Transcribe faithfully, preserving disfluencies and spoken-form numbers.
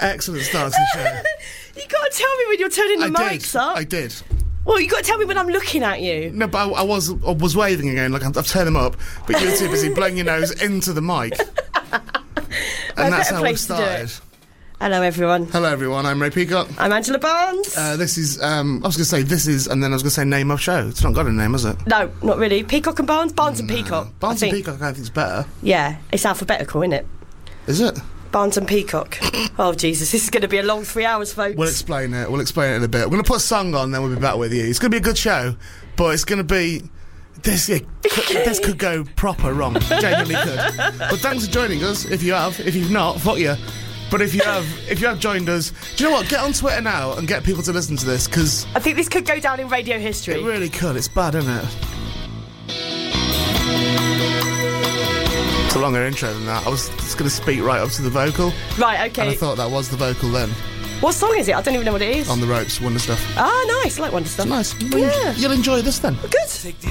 Excellent start to the show. You got to tell me when you're turning the I mics did. up. I did. Well, you got to tell me when I'm looking at you. No, but I, I was I was waving again, like I've, I've turned them up, but you were too busy blowing your nose into the mic. And that's how we started. Hello, everyone. Hello, everyone. I'm Ray Peacock. I'm Angela Barnes. Uh, this is, um, I was going to say this is, and then I was going to say name of show. It's not got a name, has it? No, not really. Peacock and Barnes? Barnes and No. Peacock. Barnes and Peacock, I think it's better. Yeah, it's alphabetical, isn't it? Is it? Barnes and Peacock. Oh, Jesus, this is going to be a long three hours, folks. We'll explain it. We'll explain it in a bit. We're going to put a song on, then we'll be back with you. It's going to be a good show, but it's going to be... This it could, this could go proper wrong. Genuinely could. But thanks for joining us. If you have, if you've not, fuck you. But if you have, if you have joined us, do you know what? Get on Twitter now and get people to listen to this, because I think this could go down in radio history. It really could. It's bad, isn't it? It's a longer intro than that. I was just going to speak right up to the vocal. Right, okay. And I thought that was the vocal then. What song is it? I don't even know what it is. On the Ropes, Wonder Stuff. Ah, nice. I like Wonder Stuff. It's nice. Yeah. You'll enjoy this then. Good.